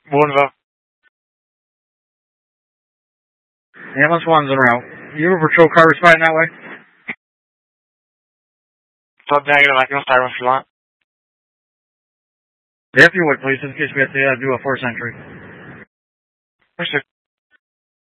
Boonville. Ambulance 1's en route. You have a patrol car responding that way? Sub negative, I can start if you want. Yeah, if you would, please, in case we have to do a force entry. Push it.